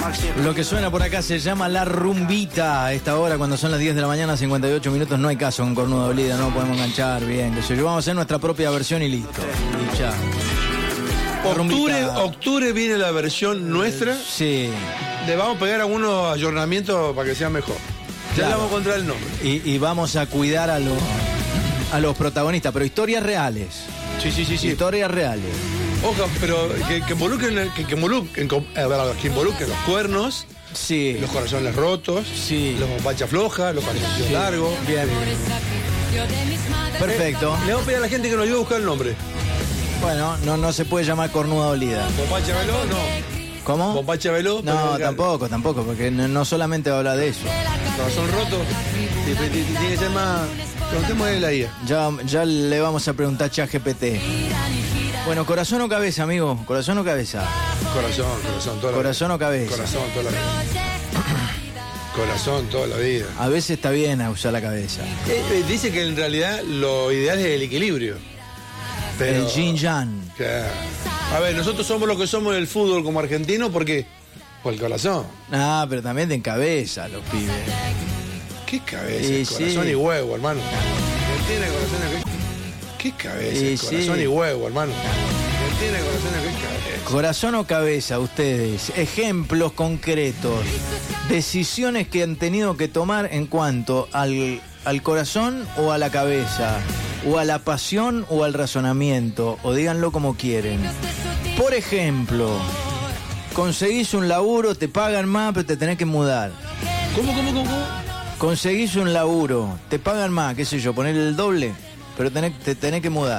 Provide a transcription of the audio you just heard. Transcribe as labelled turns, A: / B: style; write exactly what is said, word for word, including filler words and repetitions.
A: Lo que suena por acá se llama La Rumbita. A esta hora, cuando son las diez de la mañana, cincuenta y ocho minutos, no hay caso con Cornuda Olida, no podemos enganchar bien. Que se yo, vamos a hacer nuestra propia versión y listo. Y ya.
B: Octubre, octubre viene la versión nuestra.
A: Sí.
B: Le vamos a pegar algunos ayornamientos para que sea mejor. Ya
A: Claro.
B: le vamos a encontrar el nombre.
A: Y, y vamos a cuidar a los, a los protagonistas, pero historias reales.
B: Sí, sí, sí, sí.
A: Historias reales.
B: Ojo, pero que, que involucren, que, que involucren, que involucren los cuernos,
A: Sí.
B: los corazones rotos,
A: Sí.
B: los bombachas flojas, los calzoncillos
A: Sí.
B: largos.
A: Bien. Perfecto.
B: Le vamos a pedir a la gente que nos ayude a buscar el nombre.
A: Bueno, no, no se puede llamar Cornuda Olida.
B: Bombacha veloz, no.
A: ¿Cómo?
B: Bombacha veloz.
A: No,
B: pero-
A: tampoco, tampoco, porque no, no solamente habla de eso.
B: Corazón roto. T- t- t- Tiene que ser más. Preguntemos de la I A.
A: Ya, ya le vamos a preguntar a ChatGPT. Bueno, corazón o cabeza, amigo. Corazón o cabeza.
B: Corazón, corazón, toda la
A: Corazón o cabeza.
B: Corazón, toda la vida. Corazón, toda la vida.
A: A veces está bien a usar la cabeza.
B: Eh, eh, dice que en realidad lo ideal es el equilibrio. Pero,
A: El yin yang.
B: Claro. A ver, nosotros somos lo que somos en el fútbol como argentinos porque. Por el corazón.
A: Ah, pero también de cabeza los pibes.
B: ¿Qué cabeza?
A: Sí,
B: El corazón
A: sí.
B: y huevo, hermano. Argentina, corazón y... ¿Qué cabeza?
A: Sí,
B: El corazón
A: sí.
B: y huevo, hermano. Argentina, corazón y ¿qué cabeza?
A: Corazón o cabeza, ustedes. Ejemplos concretos. Decisiones que han tenido que tomar en cuanto al, al corazón o a la cabeza. O a la pasión o al razonamiento. O díganlo como quieren. Por ejemplo, conseguís un laburo, te pagan más, pero te tenés que mudar.
B: ¿Cómo, cómo, cómo? cómo?
A: Conseguís un laburo, te pagan más, qué sé yo, poner el doble, pero tenés, te tenés que mudar.